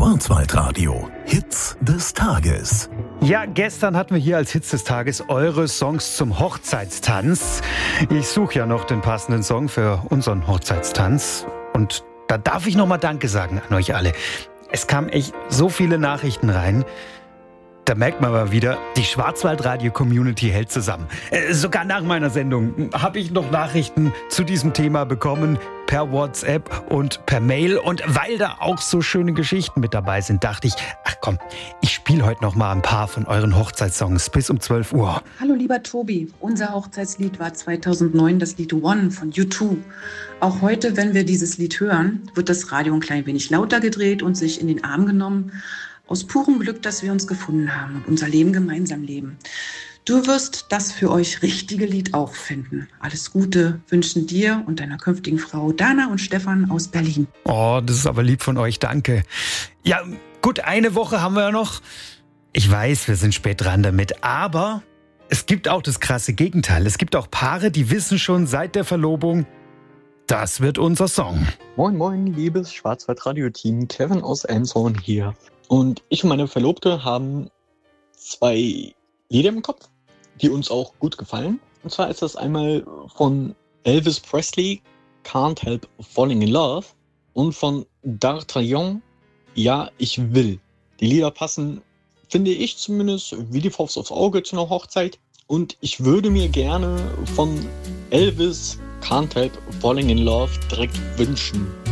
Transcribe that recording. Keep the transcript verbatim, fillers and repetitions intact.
Schwarzwaldradio. Hits des Tages. Ja, gestern hatten wir hier als Hits des Tages eure Songs zum Hochzeitstanz. Ich suche ja noch den passenden Song für unseren Hochzeitstanz. Und da darf ich nochmal Danke sagen an euch alle. Es kamen echt so viele Nachrichten rein. Da merkt man aber wieder, die Schwarzwaldradio-Community hält zusammen. Äh, sogar nach meiner Sendung habe ich noch Nachrichten zu diesem Thema bekommen, per WhatsApp und per Mail. Und weil da auch so schöne Geschichten mit dabei sind, dachte ich, ach komm, ich spiele heute noch mal ein paar von euren Hochzeitssongs bis um zwölf Uhr. Hallo lieber Tobi, unser Hochzeitslied war zweitausendneun das Lied One von U zwei. Auch heute, wenn wir dieses Lied hören, wird das Radio ein klein wenig lauter gedreht und sich in den Arm genommen. Aus purem Glück, dass wir uns gefunden haben und unser Leben gemeinsam leben. Du wirst das für euch richtige Lied auch finden. Alles Gute wünschen dir und deiner künftigen Frau Dana und Stefan aus Berlin. Oh, das ist aber lieb von euch, danke. Ja, gut, eine Woche haben wir ja noch. Ich weiß, wir sind spät dran damit, aber es gibt auch das krasse Gegenteil. Es gibt auch Paare, die wissen schon seit der Verlobung, das wird unser Song. Moin moin, liebes Schwarzwaldradio-Team, Kevin aus Elmshorn hier. Und ich und meine Verlobte haben zwei Lieder im Kopf, die uns auch gut gefallen. Und zwar ist das einmal von Elvis Presley, Can't Help Falling in Love, und von D'Artagnan, Ja, ich will. Die Lieder passen, finde ich zumindest, wie die Faust aufs Auge zu einer Hochzeit. Und ich würde mir gerne von Elvis Can't Help Falling in Love direkt wünschen.